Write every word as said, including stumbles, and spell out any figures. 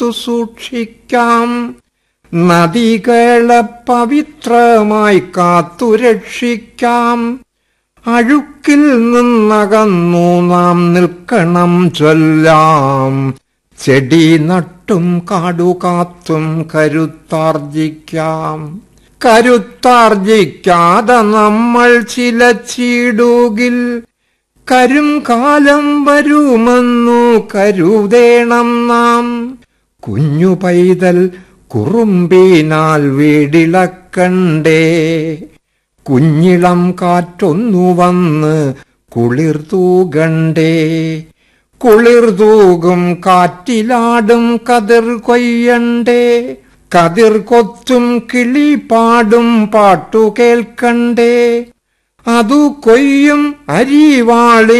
കാത്തു സൂക്ഷിക്കാം. നദികളെ പവിത്രമായി കാത്തു രക്ഷിക്കാം. അഴുക്കിൽ നിന്നകന്നു നാം നിൽക്കണം ചൊല്ലാം. ചെടി നട്ടും കാടുകാത്തും കരുത്താർജിക്കാം. കരുത്താർജിക്കാതെ നമ്മൾ ചിലച്ചിടുകിൽ കരും കാലം വരുമെന്നു കരുതേണം നാം. കുഞ്ഞു പൈതൽ കുറുമ്പിനാൽ വീടിളക്കണ്ടേ. കുഞ്ഞിളം കാറ്റൊന്നു വന്ന് കുളിർ തൂകണ്ടേ. കുളിർ തൂകും കാറ്റിലാടും കതിർ കൊയ്യണ്ടേ. കതിർ കൊത്തും കിളി പാടും പാട്ടു കേൾക്കണ്ടേ. അതു കൊയ്യും അരിവാളി